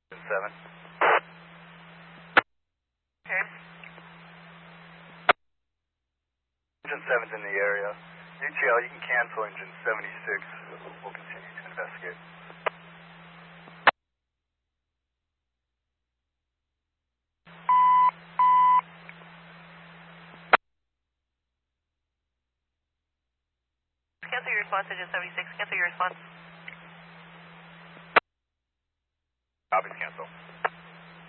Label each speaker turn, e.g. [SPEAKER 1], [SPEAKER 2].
[SPEAKER 1] 7.
[SPEAKER 2] Okay.
[SPEAKER 1] Engine 7's in the area. UTL, you can cancel engine 76. We'll continue to investigate.
[SPEAKER 2] Cancel your response, engine 76. Cancel your response.
[SPEAKER 1] Copies, cancel.